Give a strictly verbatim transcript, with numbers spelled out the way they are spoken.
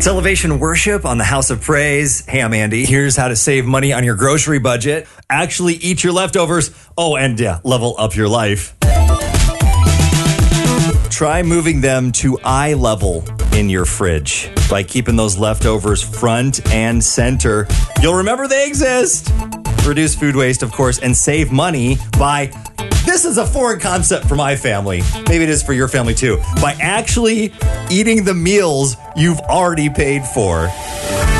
It's Elevation Worship on the House of Praise. Hey, I'm Andy. Here's how to save money on your grocery budget. Actually eat your leftovers. Oh, and yeah, level up your life. Try moving them to eye level in your fridge by keeping those leftovers front and center. You'll remember they exist. Reduce food waste, of course, and save money by... This is a foreign concept for my family. Maybe it is for your family too. By actually eating the meals you've already paid for.